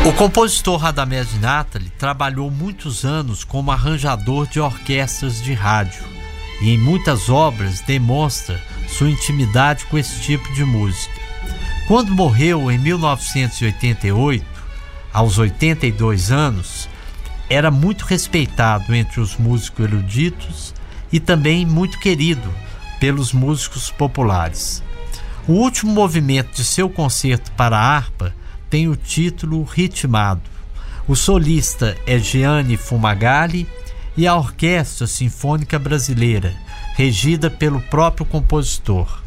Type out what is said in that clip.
O compositor Radamés de Natali trabalhou muitos anos como arranjador de orquestras de rádio e em muitas obras demonstra sua intimidade com esse tipo de música. Quando morreu em 1988, aos 82 anos, era muito respeitado entre os músicos eruditos e também muito querido pelos músicos populares. O último movimento de seu concerto para harpa tem o título Ritmado. O solista é Gianni Fumagalli e a Orquestra Sinfônica Brasileira, regida pelo próprio compositor.